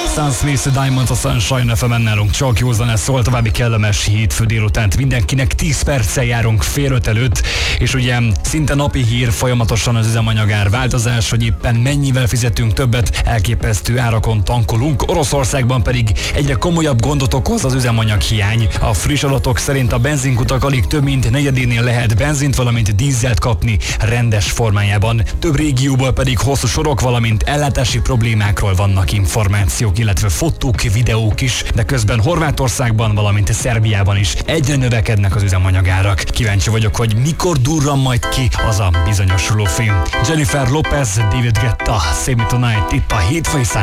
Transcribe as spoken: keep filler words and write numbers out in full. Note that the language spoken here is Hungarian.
Sam Smith, Diamonds a Sunshine ef emen nálunk csak jó zene szól, további kellemes hétfő délutánt mindenkinek. tíz perccel járunk fél öt előtt, és ugye szinte napi hír folyamatosan az üzemanyagár változás, hogy éppen mennyivel fizetünk többet, elképesztő árakon tankolunk, Oroszországban pedig egyre komolyabb gondot okoz az üzemanyag hiány. A friss adatok szerint a benzinkutak alig több mint negyedénél lehet benzint, valamint dízelt kapni rendes formájában. Több régióból pedig hosszú sorok, valamint ellátási problémákról vannak információk, illetve fotók, videók is, de közben Horvátországban, valamint Szerbiában is egyre növekednek az üzemanyagárak. Kíváncsi vagyok, hogy mikor durran majd ki az a bizonyos film. Jennifer Lopez, David Guetta, Save Me Tonight, itt a Hétfői